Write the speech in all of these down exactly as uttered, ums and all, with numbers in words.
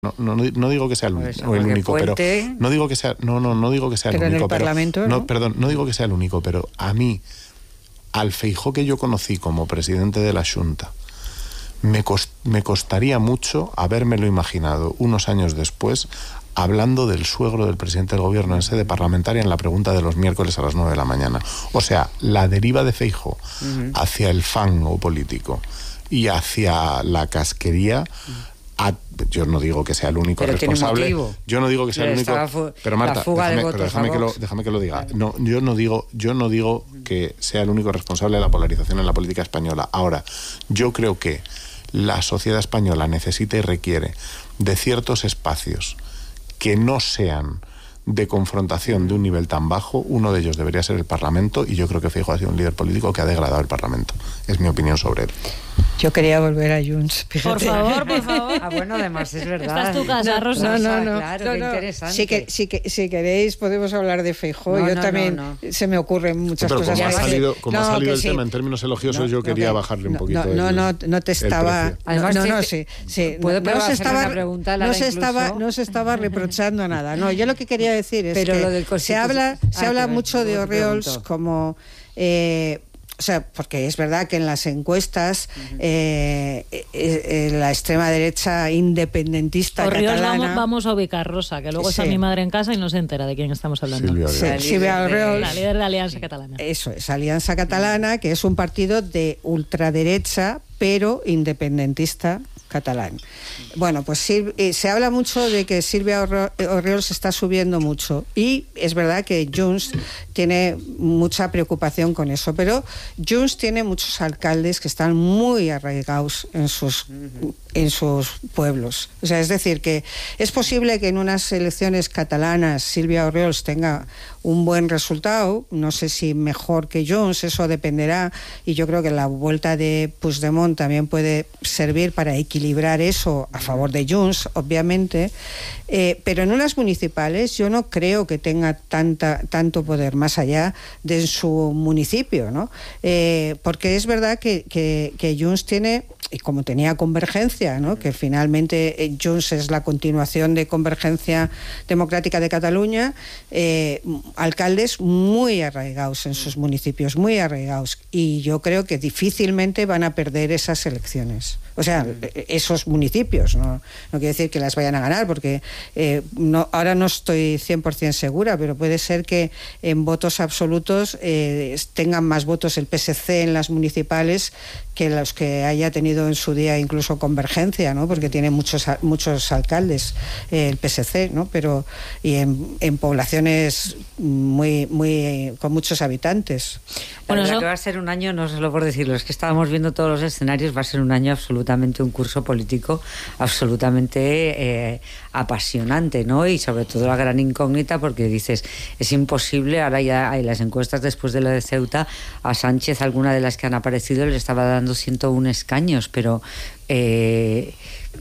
No, no, no digo que sea el, eso, o el único, Puente... pero no digo que sea, no, no, no digo que sea pero el único, en el pero Parlamento, no, ¿no? perdón, no digo que sea el único, pero a mí, al Feijóo que yo conocí como presidente de la Xunta, me, cost, me costaría mucho habérmelo imaginado unos años después hablando del suegro del presidente del gobierno en sede parlamentaria en la pregunta de los miércoles a las nueve de la mañana. O sea, la deriva de Feijóo uh-huh. hacia el fango político y hacia la casquería. A, yo no digo que sea el único pero responsable. Yo no digo que sea el único. Fu- pero Marta, déjame, de pero déjame, que lo, déjame que lo diga. No, yo no digo, yo no digo que sea el único responsable de la polarización en la política española. Ahora, yo creo que la sociedad española necesita y requiere de ciertos espacios que no sean de confrontación de un nivel tan bajo. Uno de ellos debería ser el Parlamento, y yo creo que Feijóo ha sido un líder político que ha degradado el Parlamento. Es mi opinión sobre él. Yo quería volver a Junts, fíjate. Por favor, por favor. Ah, bueno, además es verdad. Esta es tu casa, no, Rosa. No, no, no. Claro, no, qué no. interesante. Sí que, sí que, si queréis podemos hablar de Feijóo. No, yo no, también no, no. se me ocurren muchas pero cosas. Como ha salido, como no, ha salido el sí. tema en términos elogiosos, no, yo quería okay. bajarle un no, poquito. No, el, no, no te estaba. Además, no, no, no, sí, sí, sí. ¿Puedo no, no se estaba, una pregunta, no se incluso? estaba, no se estaba reprochando nada. No, yo lo que quería decir es pero que lo del se habla, se ah, habla que mucho de Orriols como. Eh, O sea, porque es verdad que en las encuestas uh-huh. eh, eh, eh, la extrema derecha independentista Orriols catalana... Vamos, vamos a ubicar, Rosa, que luego sí. está mi madre en casa y no se entera de quién estamos hablando. Silvia sí, Silvia Orriols. La líder de Alianza Catalana. Eso es, Alianza Catalana, que es un partido de ultraderecha, pero independentista catalán. Bueno, pues eh, se habla mucho de que Silvia Orriols está subiendo mucho, y es verdad que Junts tiene mucha preocupación con eso, pero Junts tiene muchos alcaldes que están muy arraigados en sus en sus pueblos. O sea, es decir, que es posible que en unas elecciones catalanas Silvia Orriols tenga un buen resultado, no sé si mejor que Junts, eso dependerá, y yo creo que la vuelta de Puigdemont también puede servir para equilibrar eso a favor de Junts, obviamente, eh, pero en unas municipales yo no creo que tenga tanta, tanto poder más allá de su municipio, ¿no? Eh, porque es verdad que, que, que Junts tiene, y como tenía Convergencia, ¿no? Que finalmente eh, Junts es la continuación de Convergencia Democrática de Cataluña, eh, alcaldes muy arraigados en sus municipios, muy arraigados, y yo creo que difícilmente van a perder esas elecciones. O sea, esos municipios, no, no quiere decir que las vayan a ganar, porque eh, no, ahora no estoy cien por ciento segura, pero puede ser que en votos absolutos eh, tengan más votos el P S C en las municipales que los que haya tenido en su día incluso Convergencia, ¿no? Porque tiene muchos muchos alcaldes eh, el P S C, ¿no? Pero y en, en poblaciones muy muy con muchos habitantes. Bueno, eso... que va a ser un año, no solo por decirlo, es que estábamos viendo todos los escenarios, va a ser un año absolutamente, un curso político absolutamente eh, apasionante, ¿no? Y sobre todo la gran incógnita, porque dices, es imposible, ahora ya hay las encuestas después de lo de Ceuta, a Sánchez, alguna de las que han aparecido, le estaba dando ciento uno escaños, pero eh,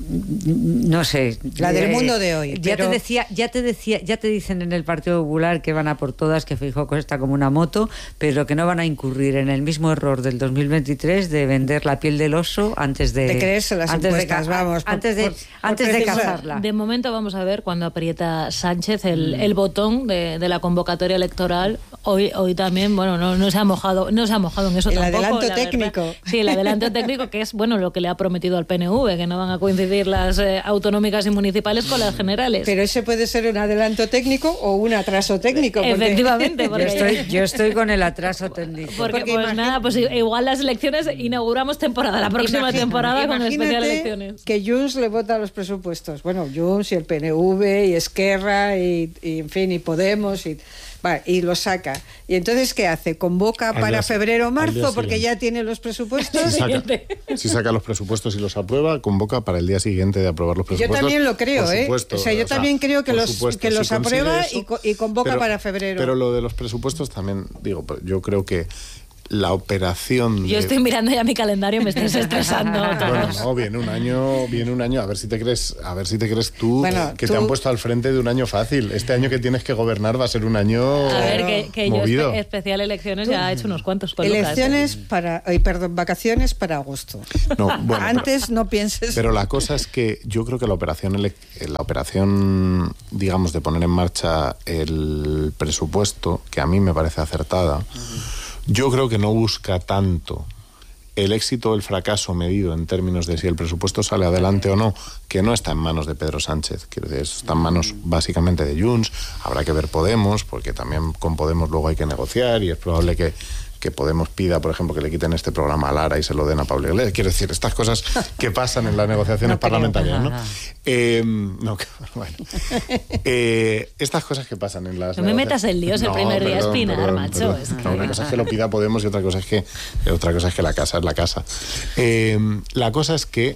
no sé, la del eh, mundo de hoy, ya pero... te decía ya te decía ya te dicen en el Partido Popular que van a por todas, que Feijóo está como una moto, pero que no van a incurrir en el mismo error del dos mil veintitrés de vender la piel del oso antes de, de creerse las antes encuestas, de, vamos por, antes de por, antes por de cazarla. De momento vamos a ver cuando aprieta Sánchez el, el botón de, de la convocatoria electoral. Hoy hoy también, bueno, no, no se ha mojado no se ha mojado en eso el tampoco. Adelanto la técnico. Verdad. Sí, el adelanto técnico, que es bueno lo que le ha prometido al P N V, que no van a coincidir las eh, autonómicas y municipales con las generales. Pero ese puede ser un adelanto técnico o un atraso técnico. Porque... Efectivamente. Porque... Yo, estoy, yo estoy con el atraso técnico. Porque, porque pues imagine... nada, pues igual las elecciones inauguramos temporada, la próxima Imagina, temporada con especial elecciones. Que Junts le vota los presupuestos. Bueno, Junts y el P N V y Esquerra y, y en fin, y Podemos y... Vale, y lo saca. ¿Y entonces qué hace? ¿Convoca al para día, febrero o marzo porque ya tiene los presupuestos? Si saca, si saca los presupuestos y los aprueba, convoca para el día siguiente de aprobar los presupuestos. Yo también lo creo, por ¿eh? supuesto, o sea, yo o sea, también creo que los, supuesto, que los si aprueba eso, y, co y convoca pero, para febrero. Pero lo de los presupuestos también, digo, yo creo que la operación... Yo de... estoy mirando ya mi calendario, me estáis estresando todos. Bueno, no, viene un año, viene un año, a ver si te crees, a ver si te crees tú bueno, que tú... te han puesto al frente de un año fácil. Este año que tienes que gobernar va a ser un año A ver, que, que yo movido. espe especial elecciones ya ha hecho unos cuantos por Elecciones para, eh, perdón, vacaciones para agosto. No, bueno, Antes pero, no pienses. Pero la cosa es que yo creo que la operación, la operación, digamos, de poner en marcha el presupuesto, que a mí me parece acertada, uh-huh. yo creo que no busca tanto el éxito o el fracaso medido en términos de si el presupuesto sale adelante o no, que no está en manos de Pedro Sánchez, quiero decir, está en manos básicamente de Junts. Habrá que ver Podemos, porque también con Podemos luego hay que negociar y es probable que que Podemos pida, por ejemplo, que le quiten este programa a Lara y se lo den a Pablo Iglesias. Quiero decir, estas cosas que pasan en las negociaciones no parlamentarias, ¿no? Eh, no, bueno. Eh, estas cosas que pasan en las... No me metas en líos el no, primer perdón, día, Espinar, perdón, macho. Perdón. Es que... no, una cosa es que lo pida Podemos y otra cosa es que, otra cosa es que la casa es la casa. Eh, la cosa es que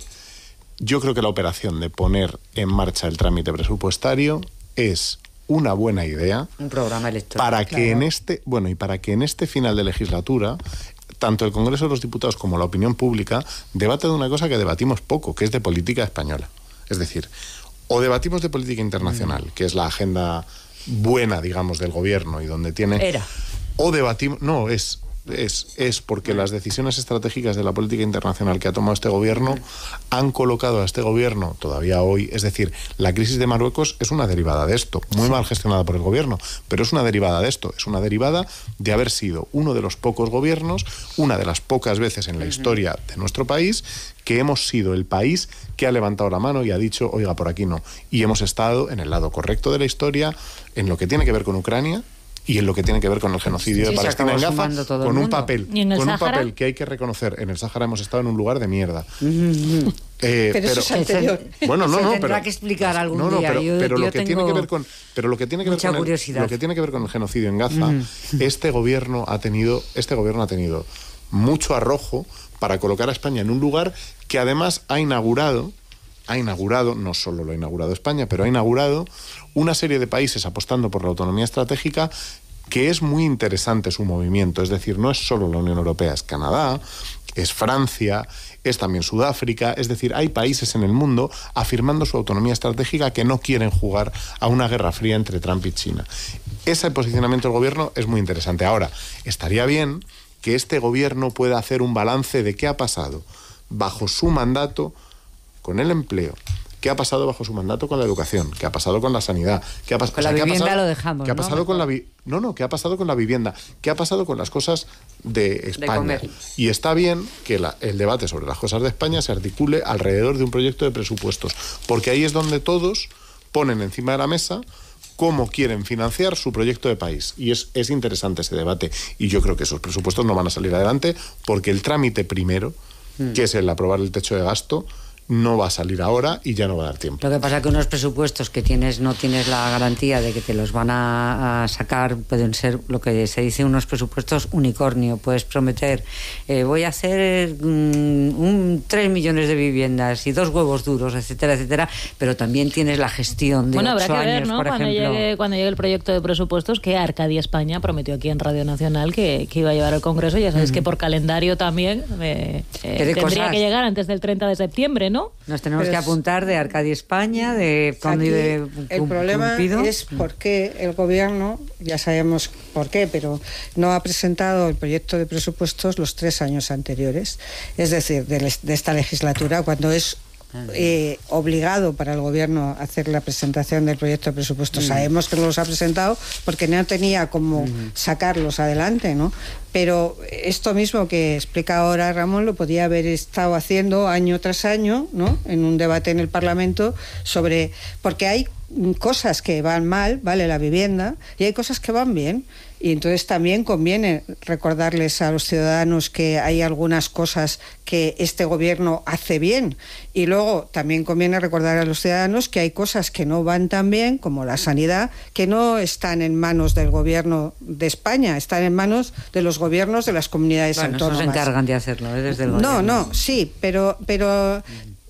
yo creo que la operación de poner en marcha el trámite presupuestario es una buena idea. Un programa electoral. Para que claro. en este, bueno, y para que en este final de legislatura, tanto el Congreso de los Diputados como la opinión pública debata de una cosa que debatimos poco, que es de política española. Es decir, o debatimos de política internacional, mm. que es la agenda buena, digamos, del gobierno y donde tiene... Era. O debatimos... No, es... Es, es porque las decisiones estratégicas de la política internacional que ha tomado este gobierno han colocado a este gobierno todavía hoy, es decir, la crisis de Marruecos es una derivada de esto, muy mal gestionada por el gobierno, pero es una derivada de esto, es una derivada de haber sido uno de los pocos gobiernos, una de las pocas veces en la historia de nuestro país, que hemos sido el país que ha levantado la mano y ha dicho, oiga, por aquí no, y hemos estado en el lado correcto de la historia, en lo que tiene que ver con Ucrania, y en lo que tiene que ver con el genocidio sí, de Palestina en Gaza, con un papel, con un papel que hay que reconocer. En el Sáhara hemos estado en un lugar de mierda. Mm-hmm. eh, pero, pero eso es anterior. Bueno, no, se no, tendrá pero que explicar algún no, no, día. Pero, yo, pero yo lo que tiene que ver con, pero lo que tiene que ver con el, lo que tiene que ver con el genocidio en Gaza, mm-hmm. este gobierno ha tenido, este gobierno ha tenido mucho arrojo para colocar a España en un lugar que además ha inaugurado. ha inaugurado, no solo lo ha inaugurado España, pero ha inaugurado una serie de países apostando por la autonomía estratégica, que es muy interesante su movimiento. Es decir, no es solo la Unión Europea, es Canadá, es Francia, es también Sudáfrica. Es decir, hay países en el mundo afirmando su autonomía estratégica que no quieren jugar a una guerra fría entre Trump y China. Ese posicionamiento del gobierno es muy interesante. Ahora, estaría bien que este gobierno pueda hacer un balance de qué ha pasado bajo su mandato con el empleo, qué ha pasado bajo su mandato con la educación, qué ha pasado con la sanidad, qué ha pasado con la o sea, vivienda ¿qué ha pasado, lo dejamos, qué ha ¿no? pasado con la vi no no qué ha pasado con la vivienda, qué ha pasado con las cosas de España. De y está bien que la, el debate sobre las cosas de España se articule alrededor de un proyecto de presupuestos, porque ahí es donde todos ponen encima de la mesa cómo quieren financiar su proyecto de país. Y es, es interesante ese debate. Y yo creo que esos presupuestos no van a salir adelante porque el trámite primero, mm. que es el aprobar el techo de gasto, no va a salir ahora y ya no va a dar tiempo. Lo que pasa es que unos presupuestos que tienes no tienes la garantía de que te los van a, a sacar, pueden ser lo que se dice unos presupuestos unicornio. Puedes prometer, eh, voy a hacer um, un tres millones de viviendas y dos huevos duros, etcétera, etcétera, pero también tienes la gestión de bueno, ocho habrá que ver, años, ¿no? por Cuando ejemplo. llegue, cuando llegue el proyecto de presupuestos que Arcadia España prometió aquí en Radio Nacional que, que iba a llevar al Congreso. Ya sabes uh-huh. que por calendario también eh, eh, tendría cosas? que llegar antes del treinta de septiembre, ¿no? Nos tenemos Pero que apuntar de Arcadia España, de Conde de El problema Pumpido. es por qué el gobierno, ya sabemos por qué, pero no ha presentado el proyecto de presupuestos los tres años anteriores, es decir, de, de esta legislatura, cuando es Eh, obligado para el gobierno hacer la presentación del proyecto de presupuestos. Mm. Sabemos que no los ha presentado porque no tenía cómo mm. sacarlos adelante, ¿no? Pero esto mismo que explica ahora Ramón lo podía haber estado haciendo año tras año, ¿no? En un debate en el Parlamento sobre... porque hay cosas que van mal, vale, la vivienda, y hay cosas que van bien. Y entonces también conviene recordarles a los ciudadanos que hay algunas cosas que este gobierno hace bien. Y luego también conviene recordar a los ciudadanos que hay cosas que no van tan bien, como la sanidad, que no están en manos del gobierno de España, están en manos de los gobiernos de las comunidades bueno, autónomas. Bueno, se encargan de hacerlo, ¿eh? Desde el gobierno. No, no, sí, pero... pero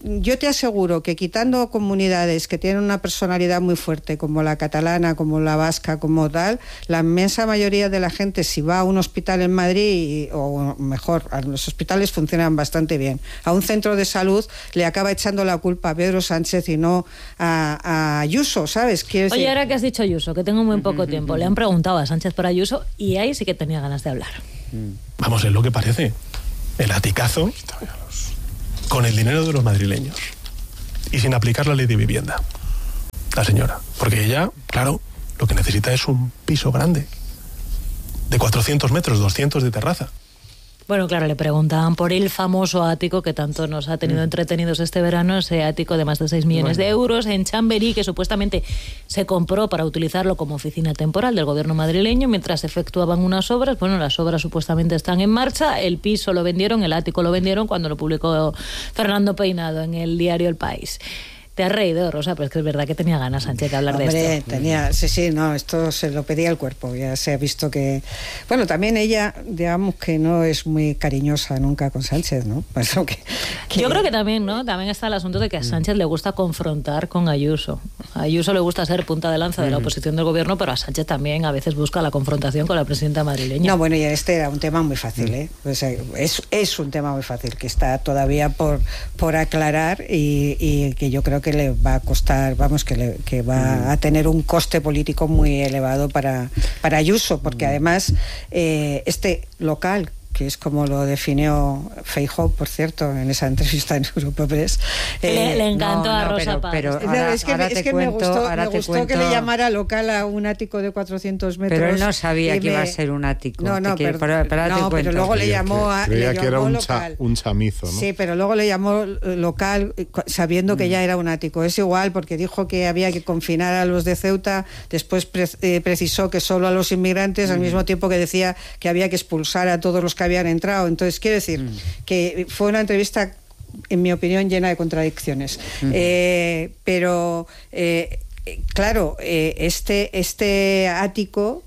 yo te aseguro que quitando comunidades que tienen una personalidad muy fuerte, como la catalana, como la vasca, como tal, la inmensa mayoría de la gente, si va a un hospital en Madrid, o mejor, los hospitales funcionan bastante bien, a un centro de salud le acaba echando la culpa a Pedro Sánchez y no a, a Ayuso, ¿sabes? Quiero decir... Oye, ahora que has dicho Ayuso, que tengo muy poco tiempo, le han preguntado a Sánchez por Ayuso y ahí sí que tenía ganas de hablar. Vamos, es lo que parece. El aticazo con el dinero de los madrileños y sin aplicar la ley de vivienda. La señora. Porque ella, claro, lo que necesita es un piso grande. De cuatrocientos metros, doscientos de terraza. Bueno, claro, le preguntaban por el famoso ático que tanto nos ha tenido entretenidos este verano, ese ático de más de seis millones bueno. de euros en Chamberí, que supuestamente se compró para utilizarlo como oficina temporal del gobierno madrileño mientras se efectuaban unas obras. Bueno, las obras supuestamente están en marcha, el piso lo vendieron, el ático lo vendieron cuando lo publicó Fernando Peinado en el diario El País. Te has reído, Rosa, pero es que es verdad que tenía ganas Sánchez de hablar Hombre, de esto. tenía, sí, sí, no, esto se lo pedía el cuerpo, ya se ha visto que... Bueno, también ella, digamos que no es muy cariñosa nunca con Sánchez, ¿no? Pues que, que... Yo creo que también, ¿no? También está el asunto de que a Sánchez le gusta confrontar con Ayuso. A Ayuso le gusta ser punta de lanza de la oposición del gobierno, pero a Sánchez también a veces busca la confrontación con la presidenta madrileña. No, bueno, y este era un tema muy fácil, ¿eh? O sea, es, es un tema muy fácil, que está todavía por, por aclarar y, y que yo creo que le va a costar vamos, que, le, que va a tener un coste político muy elevado para, para Ayuso, porque además eh, este local, que es como lo definió Feijóo, por cierto, en esa entrevista en Europa Press. Eh, le, le encantó no, a no, Rosa Paz. Pero, pero no, ahora, es que, ahora es te que cuento, me gustó, ahora me te gustó cuento... que le llamara local a un ático de cuatrocientos metros. Pero él no sabía que me... iba a ser un ático. No, no, que, pero, pero, pero, no, pero luego le llamó a Creía le que era llamó un, local. cha, un chamizo, ¿no? Sí, pero luego le llamó local sabiendo mm. que ya era un ático. Es igual, porque dijo que había que confinar a los de Ceuta, después pre eh, precisó que solo a los inmigrantes, mm. al mismo tiempo que decía que había que expulsar a todos los que habían entrado. Entonces, quiero decir mm. que fue una entrevista, en mi opinión, llena de contradicciones. Uh-huh. eh, pero, eh, claro, eh, este, este ático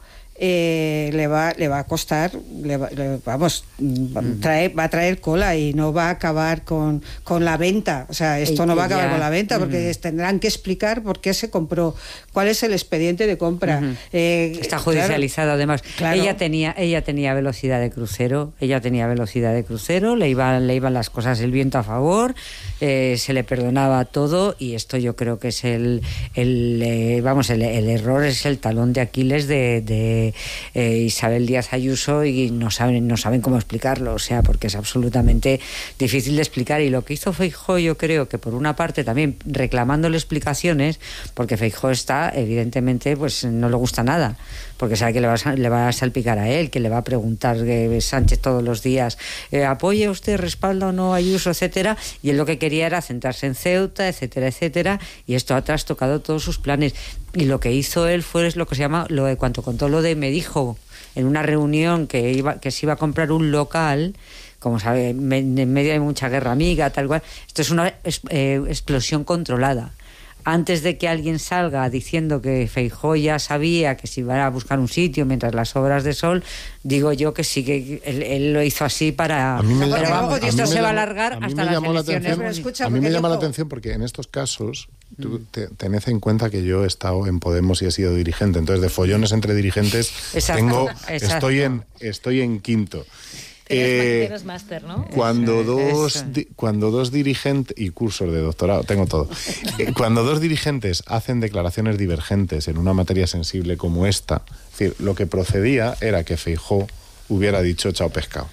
eh, le, va, le va a costar, le va, le, vamos, uh-huh. trae, va a traer cola y no va a acabar con, con la venta. O sea, esto y no va a acabar ya. con la venta, porque uh-huh. tendrán que explicar por qué se compró, cuál es el expediente de compra. Uh-huh. eh, Está judicializado, claro, además. Claro. Ella tenía, ella tenía velocidad de crucero, ella tenía velocidad de crucero, le iban, le iban las cosas el viento a favor, eh, se le perdonaba todo, y esto yo creo que es el, el eh, vamos, el, el error es el talón de Aquiles de, de eh, Isabel Díaz Ayuso, y no saben, no saben cómo explicarlo, o sea, porque es absolutamente difícil de explicar. Y lo que hizo Feijóo, yo creo que por una parte también reclamándole explicaciones, porque Feijóo está, evidentemente, pues no le gusta nada, porque sabe que le va a, le va a salpicar a él, que le va a preguntar eh, Sánchez todos los días, eh, ¿apoya usted, respalda o no a Ayuso, etcétera? Y él lo que quería era centrarse en Ceuta, etcétera, etcétera, y esto ha trastocado todos sus planes. Y lo que hizo él fue lo que se llama, lo de cuanto contó lo de, me dijo en una reunión que iba que se iba a comprar un local, como sabe, en medio de mucha guerra amiga, tal cual. Esto es una eh, explosión controlada. Antes de que alguien salga diciendo que Feijóo ya sabía que se iba a buscar un sitio mientras las obras de Sol, digo yo que sí, que él, él lo hizo así para... A mí me pero llama, vamos, a esto mí se me va a llama, alargar a mí hasta me las llamó la elecciones. atención, escucha, a mí me dijo... llama la atención porque en estos casos, tú te, tened en cuenta que yo he estado en Podemos y he sido dirigente, entonces de follones entre dirigentes exacto, tengo, exacto. estoy en estoy en quinto. Tienes, tienes máster, ¿no? Cuando eso, dos eso. Di, cuando dos dirigentes y cursos de doctorado, tengo todo. eh, cuando dos dirigentes hacen declaraciones divergentes en una materia sensible como esta, es decir, lo que procedía era que Feijóo hubiera dicho chao pescado.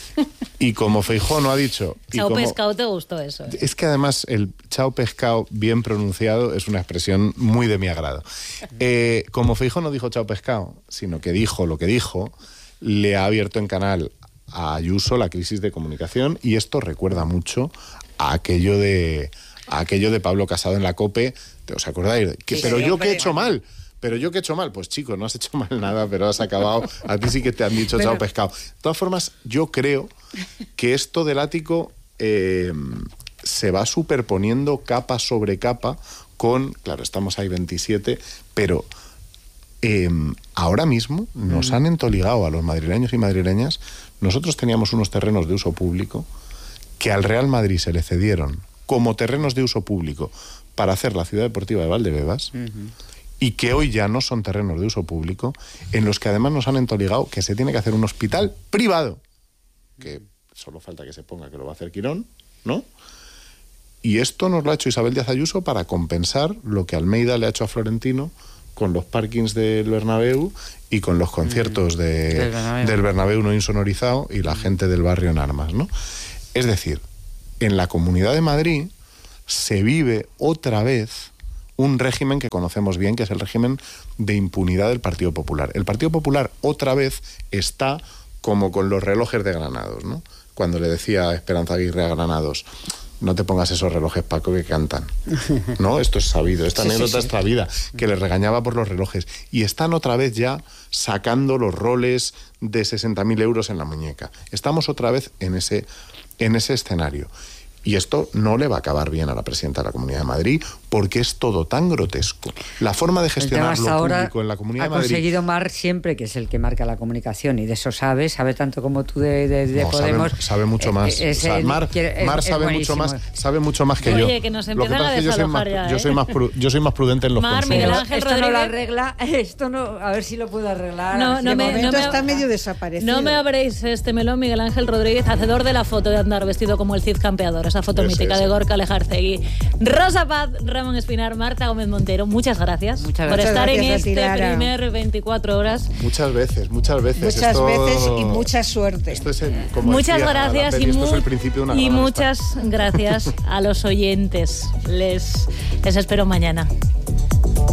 Y como Feijóo no ha dicho... Chao como, pescado, ¿te gustó eso? ¿Eh? Es que además el chao pescado bien pronunciado es una expresión muy de mi agrado. Eh, como Feijóo no dijo chao pescado, sino que dijo lo que dijo, le ha abierto en canal a Ayuso la crisis de comunicación, y esto recuerda mucho a aquello de a aquello de Pablo Casado en la COPE, ¿os acordáis? Que, sí, pero sí, yo hombre, que he hecho mal, pero yo que he hecho mal, pues chico, no has hecho mal nada, pero has acabado, a ti sí que te han dicho pero... chao pescado. De todas formas, yo creo que esto del ático eh, se va superponiendo capa sobre capa con, claro, estamos ahí veintisiete, pero eh, ahora mismo nos mm. han entoligado a los madrileños y madrileñas. Nosotros teníamos unos terrenos de uso público que al Real Madrid se le cedieron como terrenos de uso público para hacer la ciudad deportiva de Valdebebas, uh-huh. y que hoy ya no son terrenos de uso público, en los que además nos han entoligado que se tiene que hacer un hospital privado, que solo falta que se ponga que lo va a hacer Quirón, ¿no? Y esto nos lo ha hecho Isabel Díaz Ayuso para compensar lo que Almeida le ha hecho a Florentino con los parkings del Bernabéu y con los conciertos de, del, Bernabéu. del Bernabéu no insonorizado y la gente del barrio en armas, ¿no? Es decir, en la Comunidad de Madrid se vive otra vez un régimen que conocemos bien, que es el régimen de impunidad del Partido Popular. El Partido Popular otra vez está como con los relojes de Granados, ¿no? Cuando le decía a Esperanza Aguirre a Granados: no te pongas esos relojes, Paco, que cantan. No, esto es sabido, esta sí, anécdota sí, sí. es sabida, que le regañaba por los relojes. Y están otra vez ya sacando los roles de sesenta mil euros en la muñeca. Estamos otra vez en ese, en ese escenario. Y esto no le va a acabar bien a la presidenta de la Comunidad de Madrid, porque es todo tan grotesco. La forma de gestionar lo público en la Comunidad de Madrid... Ha conseguido Mar siempre, que es el que marca la comunicación, y de eso sabe, sabe tanto como tú de, de, de no, Podemos... Sabe, sabe mucho más. Eh, o sea, el, Mar, es, Mar sabe mucho más, sabe mucho más que Oye, yo. Oye, que nos empiezan a desalojar ya, ¿eh? Yo soy más, yo soy más prudente en los Mar, consumos. Miguel Ángel esto Rodríguez... no lo arregla, esto no... A ver si lo puedo arreglar. No, no de me, momento no me, está medio desaparecido. No me abréis este melón, Miguel Ángel Rodríguez, hacedor de la foto de andar vestido como el Cid campeador, esa foto ese, mítica ese. de Gorka Lejarcegui. Rosa Paz, Ramón Espinar, Marta Gómez Montero, muchas gracias, muchas por gracias. estar gracias en este Lara. primer veinticuatro horas. Muchas veces, muchas veces. Muchas esto... veces y mucha suerte. Esto es el, como muchas decía, gracias peli, y, esto mu es el principio de una y gran muchas amistad. gracias a los oyentes. Les, les espero mañana.